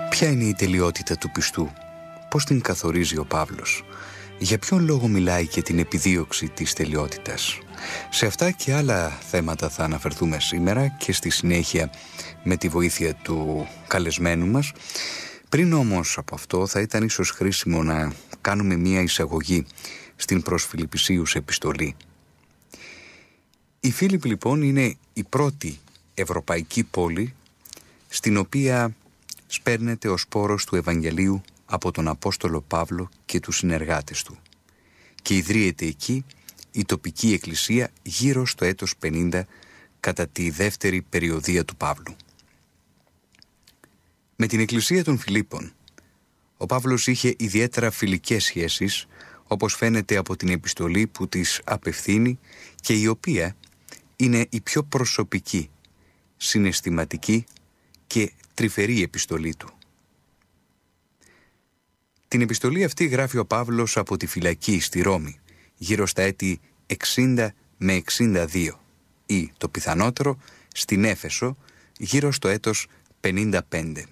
Ποια είναι η τελειότητα του πιστού? Πώς την καθορίζει ο Παύλος? Για ποιον λόγο μιλάει και την επιδίωξη της τελειότητας? Σε αυτά και άλλα θέματα θα αναφερθούμε σήμερα και στη συνέχεια με τη βοήθεια του καλεσμένου μας. Πριν όμως από αυτό θα ήταν ίσως χρήσιμο να κάνουμε μία εισαγωγή στην προς Φιλιππισίους επιστολή. Η Φίλιππη λοιπόν είναι η πρώτη ευρωπαϊκή πόλη στην οποία σπέρνεται ο σπόρος του Ευαγγελίου από τον Απόστολο Παύλο και τους συνεργάτες του και ιδρύεται εκεί η τοπική εκκλησία γύρω στο έτος 50 κατά τη δεύτερη περιοδία του Παύλου. Με την εκκλησία των Φιλίππων ο Παύλος είχε ιδιαίτερα φιλικές σχέσεις, όπως φαίνεται από την επιστολή που της απευθύνει και η οποία είναι η πιο προσωπική, συναισθηματική και τρυφερή επιστολή του. Την επιστολή αυτή γράφει ο Παύλος από τη φυλακή στη Ρώμη, γύρω στα έτη 60 με 62 ή το πιθανότερο στην Έφεσο γύρω στο έτος 55.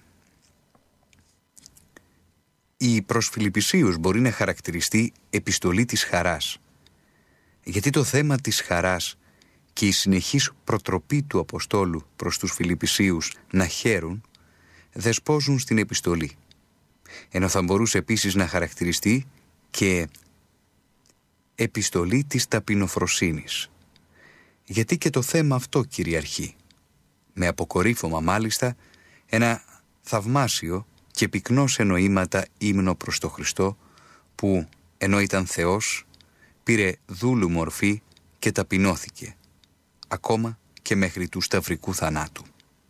Η προς Φιλιππισίους μπορεί να χαρακτηριστεί επιστολή της χαράς, γιατί το θέμα της χαράς και η συνεχής προτροπή του Αποστόλου προς τους Φιλιππισίους να χαίρουν δεσπόζουν στην επιστολή, ενώ θα μπορούσε επίσης να χαρακτηριστεί και επιστολή της ταπεινοφροσύνης, γιατί και το θέμα αυτό κυριαρχεί, με αποκορύφωμα μάλιστα ένα θαυμάσιο και πυκνό σε νοήματα ύμνο προς το Χριστό που ενώ ήταν Θεός πήρε δούλου μορφή και ταπεινώθηκε ακόμα και μέχρι του σταυρικού θανάτου.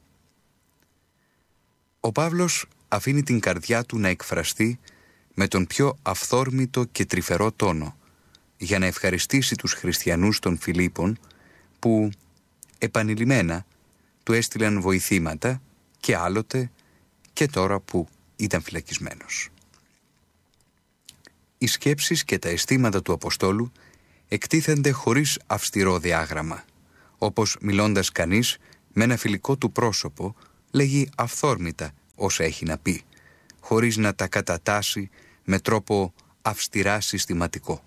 Ο Παύλος αφήνει την καρδιά του να εκφραστεί με τον πιο αυθόρμητο και τρυφερό τόνο για να ευχαριστήσει τους χριστιανούς των Φιλίππων που επανειλημμένα του έστειλαν βοηθήματα και άλλοτε και τώρα που ήταν φυλακισμένος. Οι σκέψεις και τα αισθήματα του Αποστόλου εκτίθενται χωρίς αυστηρό διάγραμμα, όπως μιλώντας κανείς με ένα φιλικό του πρόσωπο λέγει αυθόρμητα όσα έχει να πει, χωρίς να τα κατατάσσει με τρόπο αυστηρά συστηματικό.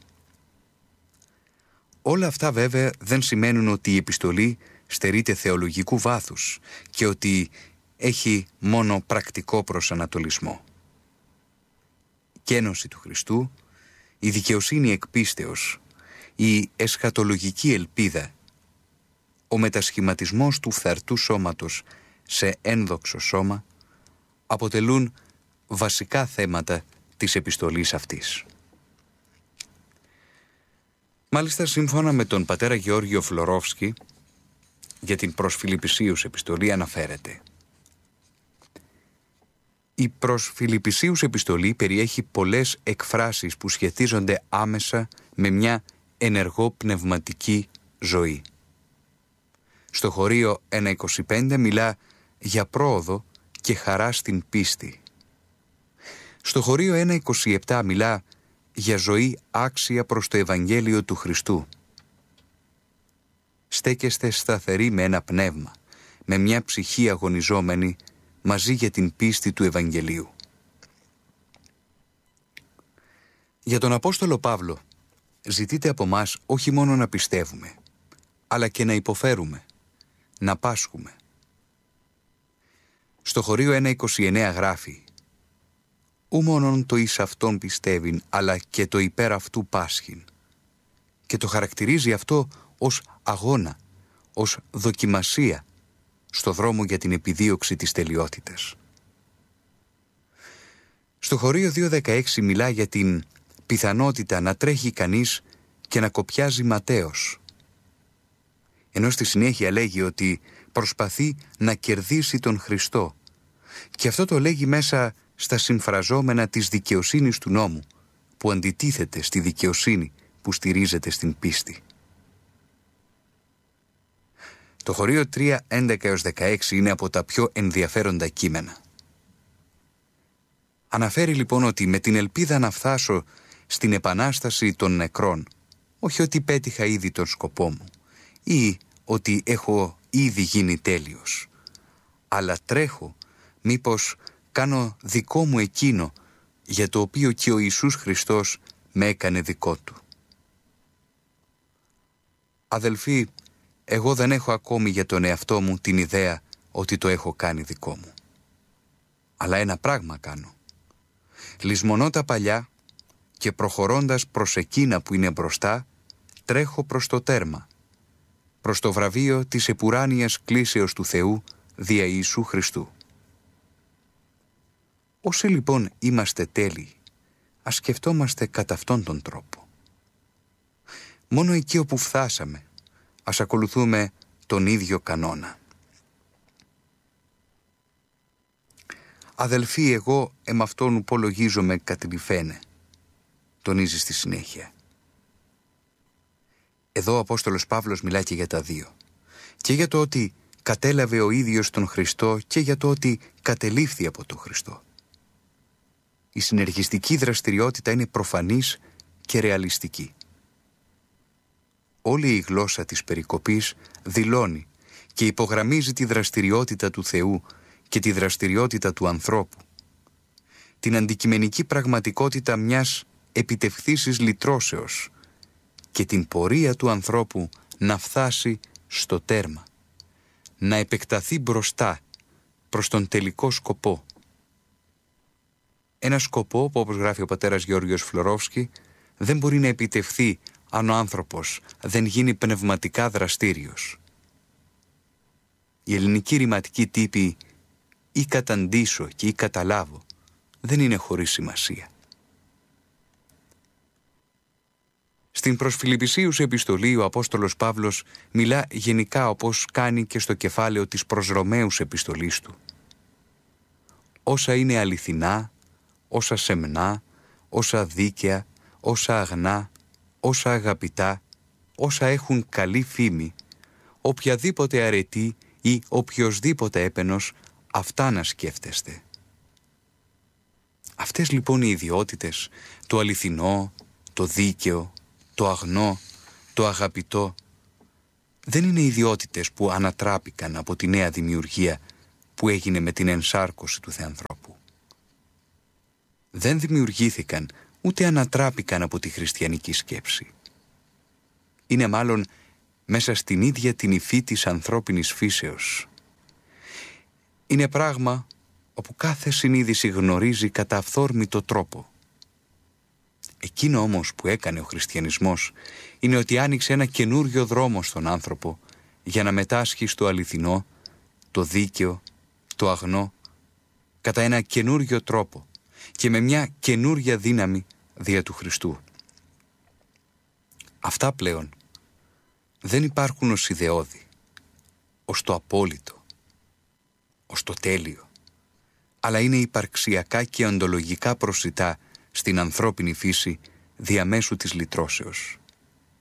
Όλα αυτά βέβαια δεν σημαίνουν ότι η επιστολή στερείται θεολογικού βάθους και ότι έχει μόνο πρακτικό προσανατολισμό. Η κένωση του Χριστού, η δικαιοσύνη εκ πίστεως, η εσχατολογική ελπίδα, ο μετασχηματισμός του φθαρτού σώματος σε ένδοξο σώμα αποτελούν βασικά θέματα της επιστολής αυτής. Μάλιστα, σύμφωνα με τον πατέρα Γεώργιο Φλωρόφσκι, για την προς Φιλιππισίους επιστολή αναφέρεται: η προς Φιλιππισίους επιστολή περιέχει πολλές εκφράσεις που σχετίζονται άμεσα με μια ενεργό πνευματική ζωή. Στο χωρίο 1.25 μιλά για πρόοδο και χαρά στην πίστη. Στο χωρίο 1.27 μιλά για ζωή άξια προς το Ευαγγέλιο του Χριστού. Στέκεστε σταθεροί με ένα πνεύμα, με μια ψυχή αγωνιζόμενη μαζί για την πίστη του Ευαγγελίου. Για τον Απόστολο Παύλο ζητείται από μας όχι μόνο να πιστεύουμε, αλλά και να υποφέρουμε, να πάσχουμε. Στο χωρίο 1.29 γράφει: «Ου μόνον το εις αυτόν πιστεύειν, αλλά και το υπέρ αυτού πάσχειν». Και το χαρακτηρίζει αυτό ως αγώνα, ως δοκιμασία στο δρόμο για την επιδίωξη της τελειότητας. Στο χωρίο 2.16 μιλά για την πιθανότητα να τρέχει κανείς και να κοπιάζει ματέως, ενώ στη συνέχεια λέγει ότι προσπαθεί να κερδίσει τον Χριστό, και αυτό το λέγει μέσα στα συμφραζόμενα της δικαιοσύνης του νόμου, που αντιτίθεται στη δικαιοσύνη που στηρίζεται στην πίστη. Το χωρίο 3.11-16 είναι από τα πιο ενδιαφέροντα κείμενα. Αναφέρει λοιπόν ότι με την ελπίδα να φτάσω στην επανάσταση των νεκρών, όχι ότι πέτυχα ήδη τον σκοπό μου ή ότι έχω ήδη γίνει τέλειος, αλλά τρέχω μήπως κάνω δικό μου εκείνο για το οποίο και ο Ιησούς Χριστός με έκανε δικό του. Αδελφοί, εγώ δεν έχω ακόμη για τον εαυτό μου την ιδέα ότι το έχω κάνει δικό μου. Αλλά ένα πράγμα κάνω. Λησμονώ τα παλιά και προχωρώντας προς εκείνα που είναι μπροστά, τρέχω προς το τέρμα, προς το βραβείο της επουράνιας κλήσεως του Θεού δια Ιησού Χριστού. Όσοι λοιπόν είμαστε τέλειοι, ας σκεφτόμαστε κατά αυτόν τον τρόπο. Μόνο εκεί όπου φτάσαμε, ας ακολουθούμε τον ίδιο κανόνα. Αδελφοί, εγώ εμ' αυτόν υπολογίζομαι κατηλυφαίνε, τονίζει στη συνέχεια. Εδώ ο Απόστολος Παύλος μιλάει και για τα δύο. Και για το ότι κατέλαβε ο ίδιος τον Χριστό και για το ότι κατελήφθη από τον Χριστό. Η συνεργιστική δραστηριότητα είναι προφανής και ρεαλιστική. Όλη η γλώσσα της περικοπής δηλώνει και υπογραμμίζει τη δραστηριότητα του Θεού και τη δραστηριότητα του ανθρώπου. Την αντικειμενική πραγματικότητα μιας επιτευχθήσης λυτρώσεως και την πορεία του ανθρώπου να φτάσει στο τέρμα, να επεκταθεί μπροστά προς τον τελικό σκοπό. Ένα σκοπό που, όπως γράφει ο πατέρας Γεώργιος Φλωρόφσκι, δεν μπορεί να επιτευχθεί αν ο άνθρωπος δεν γίνει πνευματικά δραστήριος. Η ελληνική ρηματική τύπη «ή καταντήσω» και «ή καταλάβω» δεν είναι χωρίς σημασία. Στην προς Φιλιππισίους επιστολή ο Απόστολος Παύλος μιλά γενικά όπως κάνει και στο κεφάλαιο της προς Ρωμαίους επιστολής του. Όσα είναι αληθινά, όσα σεμνά, όσα δίκαια, όσα αγνά, όσα αγαπητά, όσα έχουν καλή φήμη, οποιαδήποτε αρετή ή οποιοσδήποτε έπαινος, αυτά να σκέφτεστε. Αυτές λοιπόν οι ιδιότητες, το αληθινό, το δίκαιο, το αγνό, το αγαπητό, δεν είναι ιδιότητες που ανατράπηκαν από τη νέα δημιουργία που έγινε με την ενσάρκωση του Θεανθρώπου. Δεν δημιουργήθηκαν ούτε ανατράπηκαν από τη χριστιανική σκέψη. Είναι μάλλον μέσα στην ίδια την υφή της ανθρώπινης φύσεως. Είναι πράγμα όπου κάθε συνείδηση γνωρίζει κατά αυθόρμητο τρόπο. Εκείνο όμως που έκανε ο χριστιανισμός είναι ότι άνοιξε ένα καινούριο δρόμο στον άνθρωπο για να μετάσχει στο αληθινό, το δίκαιο, το αγνό, κατά ένα καινούριο τρόπο και με μια καινούρια δύναμη δια του Χριστού. Αυτά πλέον δεν υπάρχουν ως ιδεώδη, ως το απόλυτο, ως το τέλειο, αλλά είναι υπαρξιακά και οντολογικά προσιτά στην ανθρώπινη φύση διαμέσου της λυτρώσεως.